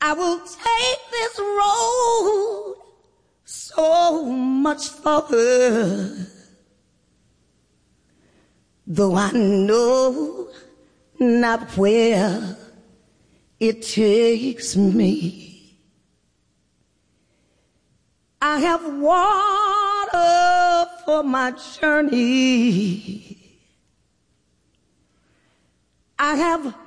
I will take this road so much farther, though I know not where it takes me. I have water for my journey. I have